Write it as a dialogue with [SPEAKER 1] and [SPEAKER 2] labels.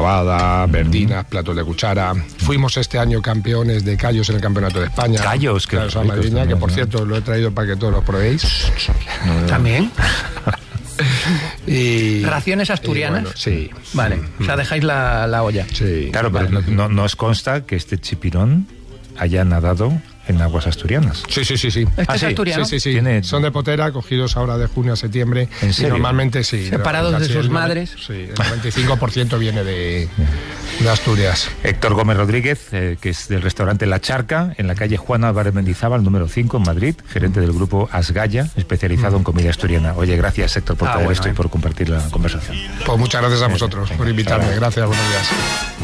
[SPEAKER 1] fabada, verdinas, platos de cuchara. Fuimos este año campeones de callos en el Campeonato de España.
[SPEAKER 2] Callos, que
[SPEAKER 1] a Madriña, que por cierto lo he traído para que todos los probéis.
[SPEAKER 3] ¿También?
[SPEAKER 1] Y
[SPEAKER 3] ¿raciones asturianas?
[SPEAKER 1] y bueno, sí.
[SPEAKER 3] Vale, o sea, dejáis la olla.
[SPEAKER 1] Sí.
[SPEAKER 2] Claro, pero no os consta que este chipirón haya nadado en aguas asturianas.
[SPEAKER 1] Sí.
[SPEAKER 3] ¿Este es asturiano?
[SPEAKER 1] Sí.
[SPEAKER 2] Tiene-
[SPEAKER 1] Son de Potera, cogidos ahora de junio a septiembre.
[SPEAKER 2] ¿En
[SPEAKER 1] Y
[SPEAKER 2] serio?
[SPEAKER 1] normalmente sí.
[SPEAKER 3] Separados de
[SPEAKER 1] Casi
[SPEAKER 3] sus
[SPEAKER 1] el
[SPEAKER 3] madres.
[SPEAKER 1] Sí, el 95% viene de Asturias.
[SPEAKER 2] Héctor Gómez Rodríguez, que es del restaurante La Charca, en la calle Juan Álvarez Mendizábal, número 5, en Madrid, gerente del grupo Asgaya, especializado en comida asturiana. Oye, gracias, Héctor, por traer esto y por compartir la conversación.
[SPEAKER 1] Pues muchas gracias a vosotros por invitarme. Gracias, buenos días.